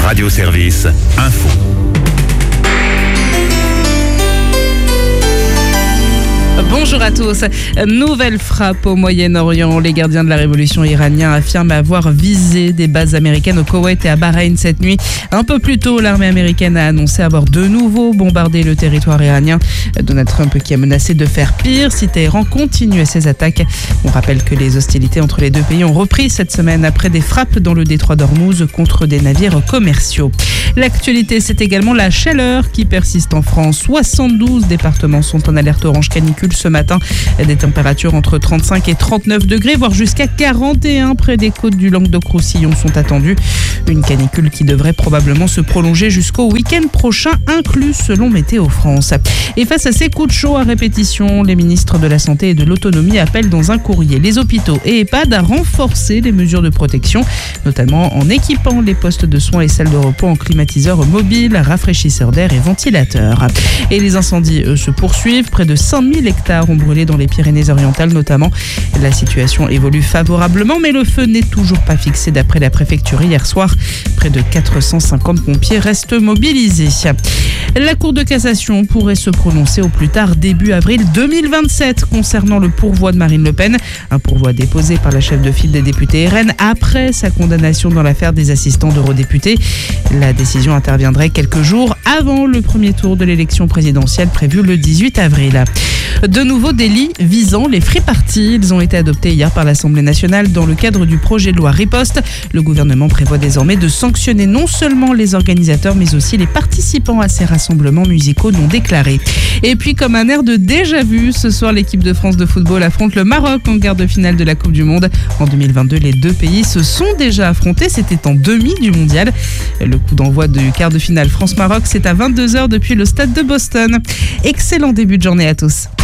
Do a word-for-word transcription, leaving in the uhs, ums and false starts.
Radio Service Info. Bonjour à tous. Nouvelle frappe au Moyen-Orient. Les gardiens de la révolution iranienne affirment avoir visé des bases américaines au Koweït et à Bahreïn cette nuit. Un peu plus tôt, l'armée américaine a annoncé avoir de nouveau bombardé le territoire iranien. Donald Trump qui a menacé de faire pire si Téhéran continuait ses attaques. On rappelle que les hostilités entre les deux pays ont repris cette semaine après des frappes dans le détroit d'Ormuz contre des navires commerciaux. L'actualité, c'est également la chaleur qui persiste en France. soixante-douze départements sont en alerte orange canicule ce matin. Des températures entre trente-cinq et trente-neuf degrés, voire jusqu'à quarante et un près des côtes du Languedoc-Roussillon sont attendues. Une canicule qui devrait probablement se prolonger jusqu'au week-end prochain, inclus selon Météo France. Et face à ces coups de chaud à répétition, les ministres de la Santé et de l'Autonomie appellent dans un courrier les hôpitaux et EHPAD à renforcer les mesures de protection, notamment en équipant les postes de soins et salles de repos en climatiseurs mobiles, rafraîchisseurs d'air et ventilateurs. Et les incendies, eux, se poursuivent. Près de cinq mille hectares ont brûlé dans les Pyrénées-Orientales notamment. La situation évolue favorablement, mais le feu n'est toujours pas fixé d'après la préfecture hier soir. Près de quatre cent cinquante pompiers restent mobilisés. La Cour de cassation pourrait se prononcer au plus tard début avril deux mille vingt-sept concernant le pourvoi de Marine Le Pen. Un pourvoi déposé par la chef de file des députés R N après sa condamnation dans l'affaire des assistants d'eurodéputés. La décision interviendrait quelques jours avant le premier tour de l'élection présidentielle prévue le dix-huit avril. De nouveaux délits visant les free parties. Ils ont été adoptés hier par l'Assemblée nationale dans le cadre du projet de loi Riposte. Le gouvernement prévoit désormais de sanctionner non seulement les organisateurs mais aussi les participants à ces rassemblements musicaux non déclarés. Et puis comme un air de déjà-vu, ce soir l'équipe de France de football affronte le Maroc en quart de finale de la Coupe du Monde. En deux mille vingt-deux, les deux pays se sont déjà affrontés. C'était en demi du mondial. Le coup d'envoi du quart de finale France-Maroc, c'est à vingt-deux heures depuis le stade de Boston. Excellent début de journée à tous.